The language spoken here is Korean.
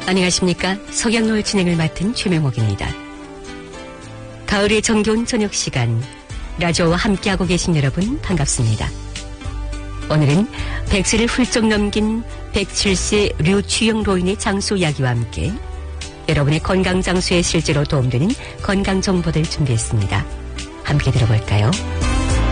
안녕하십니까. 석양로을 진행을 맡은 최명옥입니다. 가을의 정겨운 저녁 시간, 라디오와 함께하고 계신 여러분 반갑습니다. 오늘은 100세를 훌쩍 넘긴 107세 류추영 로인의 장수 이야기와 함께 여러분의 건강 장수에 실제로 도움되는 건강 정보들 준비했습니다. 함께 들어볼까요?